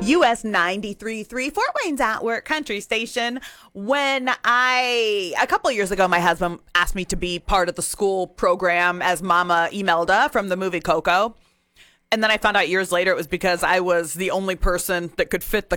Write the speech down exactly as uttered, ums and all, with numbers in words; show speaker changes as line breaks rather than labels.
U S ninety-three point three, Fort Wayne's At Work Country Station. When I, a couple of years ago, my husband asked me to be part of the school program as Mama Imelda from the movie Coco. And then I found out years later it was because I was the only person that could fit the